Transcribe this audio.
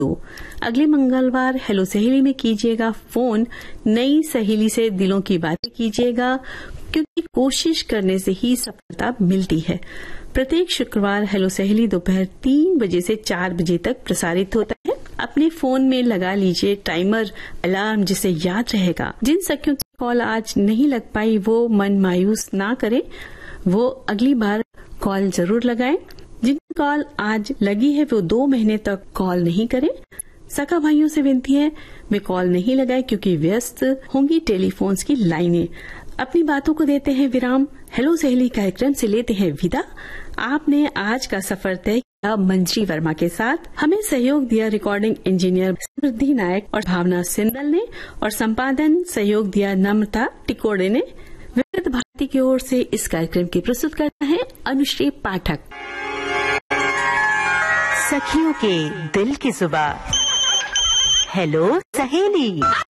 अगले मंगलवार हेलो सहेली में कीजिएगा फोन। नई सहेली से दिलों की बातें कीजिएगा, क्योंकि कोशिश करने से ही सफलता मिलती है। प्रत्येक शुक्रवार हेलो सहेली दोपहर 3 बजे से 4 बजे तक प्रसारित होता है। अपने फोन में लगा लीजिए टाइमर अलार्म, जिसे याद रहेगा। जिन सखियों की कॉल आज नहीं लग पाई वो मन मायूस ना करें, वो अगली बार कॉल जरूर लगाएं। जिनकी कॉल आज लगी है वो 2 महीने तक कॉल नहीं करें। सखा भाइयों से विनती है वे कॉल नहीं लगाएं, क्योंकि व्यस्त होंगी टेलीफोन्स की लाइनें। अपनी बातों को देते हैं विराम। हेलो सहेली कार्यक्रम से लेते हैं विदा। आपने आज का सफर तय किया मंजरी वर्मा के साथ। हमें सहयोग दिया रिकॉर्डिंग इंजीनियर समृद्धि नायक और भावना सिंदल ने, और संपादन सहयोग दिया नम्रता टिकोड़े ने। विविध भारती की ओर से इस कार्यक्रम की प्रस्तुत करता है अनुश्री पाठक। सखियों के दिल की जुबान, हेलो सहेली।